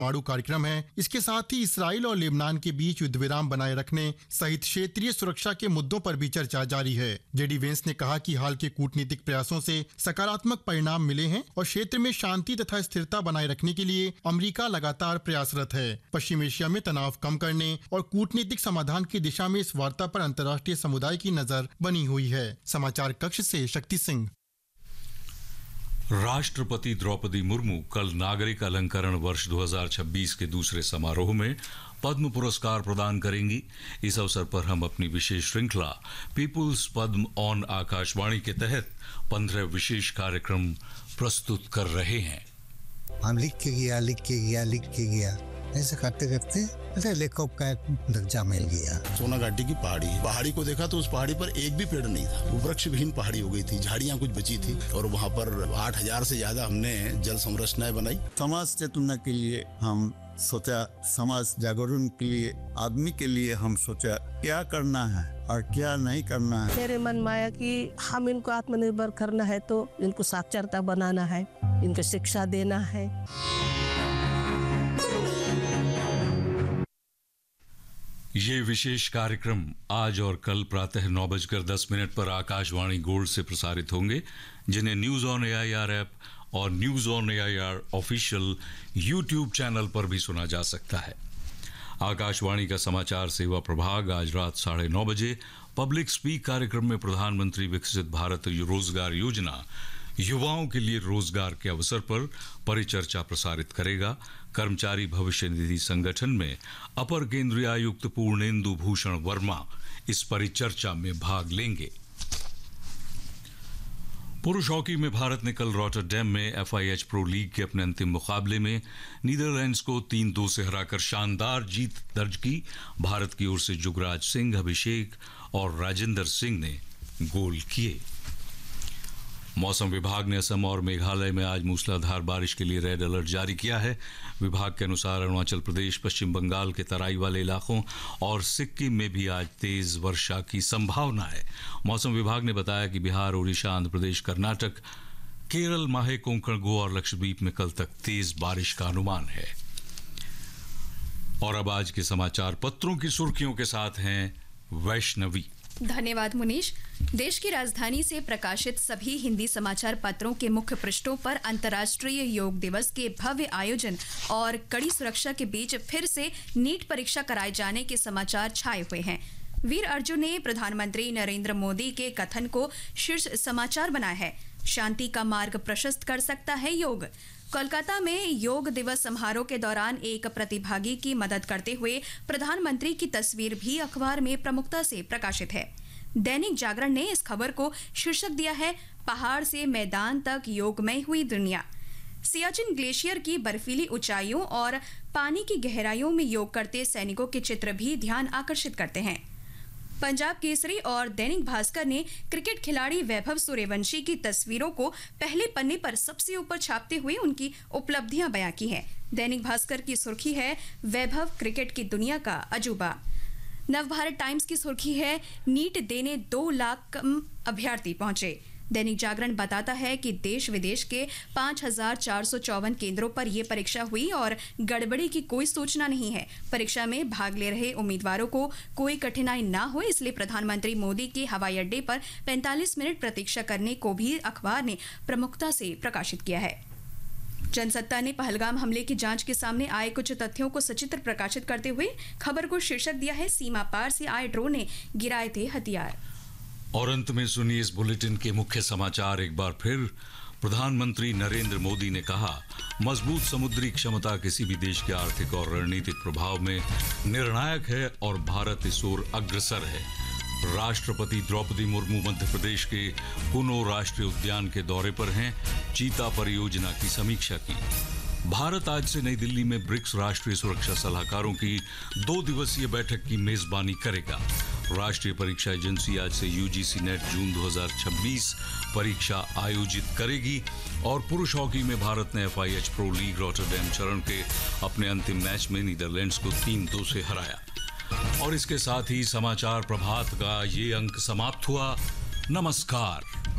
परमाणु कार्यक्रम है। इसके साथ ही इसराइल और लेबनान के बीच युद्ध विराम बनाए रखने सहित क्षेत्रीय सुरक्षा के मुद्दों पर भी चर्चा जारी है। जेडी वेंस ने कहा कि हाल के कूटनीतिक प्रयासों से सकारात्मक परिणाम मिले हैं और क्षेत्र में शांति तथा स्थिरता बनाए रखने के लिए अमेरिका लगातार प्रयासरत है। पश्चिम एशिया में तनाव कम करने और कूटनीतिक समाधान की दिशा में इस वार्ता पर अंतर्राष्ट्रीय समुदाय की नजर बनी हुई है। समाचार कक्ष से शक्ति सिंह। राष्ट्रपति द्रौपदी मुर्मू कल नागरिक अलंकरण वर्ष 2026 के दूसरे समारोह में पद्म पुरस्कार प्रदान करेंगी। इस अवसर पर हम अपनी विशेष श्रृंखला पीपुल्स पद्म ऑन आकाशवाणी के तहत 15 विशेष कार्यक्रम प्रस्तुत कर रहे हैं। हम लिख के गया ऐसे करते करते लेखक का दर्जा मिल गया। सोना घाटी की पहाड़ी को देखा तो उस पहाड़ी पर एक भी पेड़ नहीं था। वो वृक्ष विहीन पहाड़ी हो गई थी, झाड़ियां कुछ बची थी और वहाँ पर 8000 से ज्यादा हमने जल संरचनाएं बनाई। समाज चेतना के लिए हम सोचा, समाज जागरण के लिए, आदमी के लिए हम सोचा क्या करना है और क्या नहीं करना है। मेरे मन में आया कि हम इनको आत्मनिर्भर करना है तो इनको साक्षरता बनाना है, इनको शिक्षा देना है। ये विशेष कार्यक्रम आज और कल प्रातः 9:10 पर आकाशवाणी गोल्ड से प्रसारित होंगे, जिन्हें न्यूज ऑन एआईआर ऐप और news on AIR official YouTube channel पर भी सुना जा सकता है। आकाशवाणी का समाचार सेवा प्रभाग आज रात 9:30 बजे पब्लिक स्पीक कार्यक्रम में प्रधानमंत्री विकसित भारत रोजगार योजना युवाओं के लिए रोजगार के अवसर पर परिचर्चा प्रसारित करेगा। कर्मचारी भविष्य निधि संगठन में अपर केंद्रीय आयुक्त पूर्णेंदु भूषण वर्मा इस परिचर्चा में भाग लेंगे। पुरुष हॉकी में भारत ने कल रॉटरडैम में FIH प्रो लीग के अपने अंतिम मुकाबले में नीदरलैंड्स को 3-2 से हराकर शानदार जीत दर्ज की। भारत की ओर से जुगराज सिंह, अभिषेक और राजेंद्र सिंह ने गोल किए। मौसम विभाग ने असम और मेघालय में आज मूसलाधार बारिश के लिए रेड अलर्ट जारी किया है। विभाग के अनुसार अरुणाचल प्रदेश, पश्चिम बंगाल के तराई वाले इलाकों और सिक्किम में भी आज तेज वर्षा की संभावना है। मौसम विभाग ने बताया कि बिहार, ओडिशा, आंध्र प्रदेश, कर्नाटक, केरल, माहे, कोंकण, गोवा और लक्षद्वीप में कल तक तेज बारिश का अनुमान है। और अब आज के समाचार पत्रों की सुर्खियों के साथ हैं वैष्णवी। धन्यवाद मुनीश। देश की राजधानी से प्रकाशित सभी हिंदी समाचार पत्रों के मुख्य पृष्ठों पर अंतर्राष्ट्रीय योग दिवस के भव्य आयोजन और कड़ी सुरक्षा के बीच फिर से नीट परीक्षा कराए जाने के समाचार छाए हुए हैं। वीर अर्जुन ने प्रधानमंत्री नरेंद्र मोदी के कथन को शीर्ष समाचार बनाया है। शांति का मार्ग प्रशस्त कर सकता है योग। कोलकाता में योग दिवस समारोह के दौरान एक प्रतिभागी की मदद करते हुए प्रधानमंत्री की तस्वीर भी अखबार में प्रमुखता से प्रकाशित है। दैनिक जागरण ने इस खबर को शीर्षक दिया है, पहाड़ से मैदान तक योगमय हुई दुनिया। सियाचिन ग्लेशियर की बर्फीली ऊंचाइयों और पानी की गहराइयों में योग करते सैनिकों के चित्र भी ध्यान आकर्षित करते हैं। पंजाब केसरी और दैनिक भास्कर ने क्रिकेट खिलाड़ी वैभव सूर्यवंशी की तस्वीरों को पहले पन्ने पर सबसे ऊपर छापते हुए उनकी उपलब्धियां बयां की हैं। दैनिक भास्कर की सुर्खी है, वैभव क्रिकेट की दुनिया का अजूबा। नवभारत टाइम्स की सुर्खी है, नीट देने 2 लाख कम अभ्यर्थी पहुंचे। दैनिक जागरण बताता है कि देश विदेश के 5454 केंद्रों पर यह परीक्षा हुई और गड़बड़ी की कोई सूचना नहीं है। परीक्षा में भाग ले रहे उम्मीदवारों को कोई कठिनाई ना हो, इसलिए प्रधानमंत्री मोदी के हवाई अड्डे पर 45 मिनट प्रतीक्षा करने को भी अखबार ने प्रमुखता से प्रकाशित किया है। जनसत्ता ने पहलगाम हमले की जांच के सामने आए कुछ तथ्यों को सचित्र प्रकाशित करते हुए खबर को शीर्षक दिया है, सीमा पार से आए ड्रोन ने गिराए थे हथियार। और अंत में सुनिए इस बुलेटिन के मुख्य समाचार एक बार फिर। प्रधानमंत्री नरेंद्र मोदी ने कहा, मजबूत समुद्री क्षमता किसी भी देश के आर्थिक और रणनीतिक प्रभाव में निर्णायक है और भारत इस ओर अग्रसर है। राष्ट्रपति द्रौपदी मुर्मू मध्य प्रदेश के कुनो राष्ट्रीय उद्यान के दौरे पर हैं, चीता परियोजना की समीक्षा की। भारत आज से नई दिल्ली में ब्रिक्स राष्ट्रीय सुरक्षा सलाहकारों की 2 दिवसीय बैठक की मेजबानी करेगा। राष्ट्रीय परीक्षा एजेंसी आज से यूजीसी नेट जून 2026 परीक्षा आयोजित करेगी। और पुरुष हॉकी में भारत ने FIH प्रो लीग रॉटरडैम चरण के अपने अंतिम मैच में नीदरलैंड्स को 3-2 से हराया। और इसके साथ ही समाचार प्रभात का ये अंक समाप्त हुआ। नमस्कार।